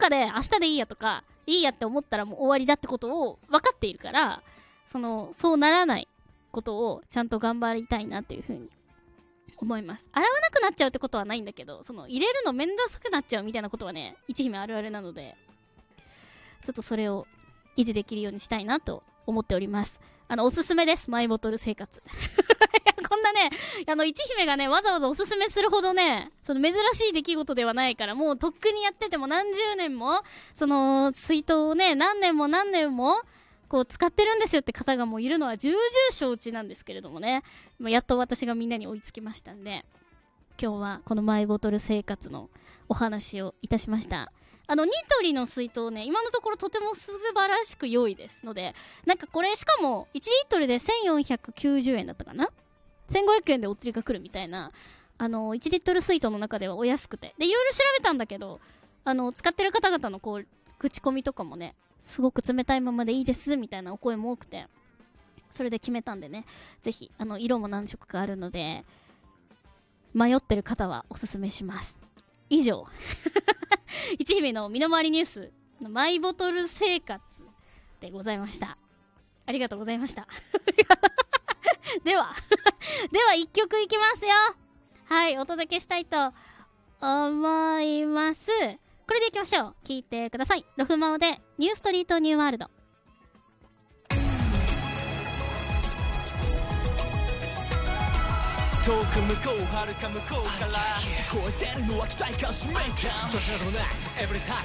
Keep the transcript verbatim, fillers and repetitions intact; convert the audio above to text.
かで明日でいいやとかいいやって思ったらもう終わりだってことを分かっているから、そのそうならないことをちゃんと頑張りたいなというふうに思います。洗わなくなっちゃうってことはないんだけど、その入れるのめんどくさくなっちゃうみたいなことはね、いち姫あるあるなので、ちょっとそれを維持できるようにしたいなと思っております。あのおすすめです、マイボトル生活。こんなね、あのいち姫がねわざわざおすすめするほどね、その珍しい出来事ではないから、もうとっくにやってても何十年もその水筒をね何年も何年もこう使ってるんですよって方がもういるのは重々承知なんですけれどもね、やっと私がみんなに追いつきましたんで、今日はこのマイボトル生活のお話をいたしました。あのニトリの水筒ね、今のところとても素晴らしく良いですので、なんかこれしかもいちリットルでせんよんひゃくきゅうじゅうえんだったかな、せんごひゃくえんでお釣りが来るみたいな、あのいちリットル水筒の中ではお安くて、でいろいろ調べたんだけど、あの使ってる方々のこう口コミとかもね、すごく冷たいままでいいですみたいなお声も多くて、それで決めたんでね、ぜひあの色も何色かあるので迷ってる方はおすすめします。以上いち姫の身の回りニュースマイボトル生活でございました。ありがとうございましたではではいっきょくいきますよ。はい、お届けしたいと思います。これでいきましょう。聞いてください。ロフマオでニューストリートニューワールド。 遠く向こう遥か向こうから聞こえてるのは期待か使命感そちらのね Every time